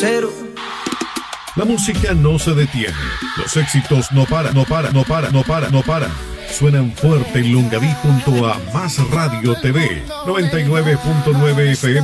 ranchero. La música no se detiene. Los éxitos no paran. Suenan fuerte en Longaví junto a Más Radio TV 99.9 FM.